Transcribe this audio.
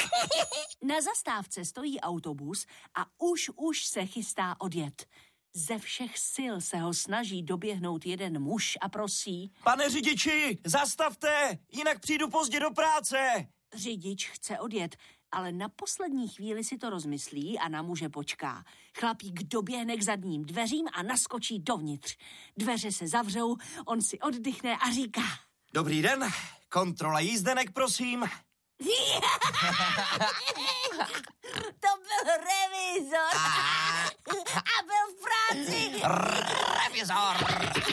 Na zastávce stojí autobus a už se chystá odjet. Ze všech sil se ho snaží doběhnout jeden muž a prosí: Pane řidiči, zastavte, jinak přijdu pozdě do práce. Řidič chce odjet, ale na poslední chvíli si to rozmyslí a na muže počká. Chlapík doběhne k zadním dveřím a naskočí dovnitř. Dveře se zavřou, on si oddychne a říká: Dobrý den, kontrola jízdenek, prosím. To byl revizor a byl v práci. Revizor.